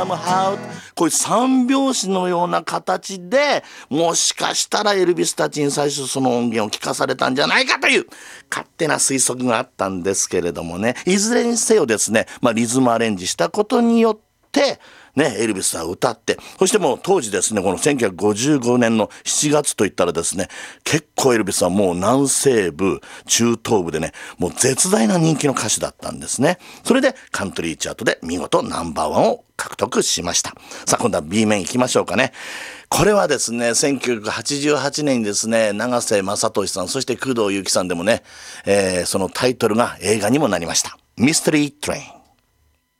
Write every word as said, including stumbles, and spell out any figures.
How こういう三拍子のような形でもしかしたらエルビスたちに最初その音源を聞かされたんじゃないかという勝手な推測があったんですけれどもね、いずれにせよですね、まあ、リズムアレンジしたことによってね、エルビスは歌って、そしてもう当時ですね、このせんきゅうひゃくごじゅうごねんのしちがつといったらですね、結構エルビスはもう南西部、中東部でね、もう絶大な人気の歌手だったんですね。それでカントリーチャートで見事ナンバーワンを獲得しました。さあ今度は B 面行きましょうかね。これはですね、せんきゅうひゃくはちじゅうはちねんにですね、永瀬正敏さん、そして工藤由紀さんでもね、えー、そのタイトルが映画にもなりました。ミステリートレイン。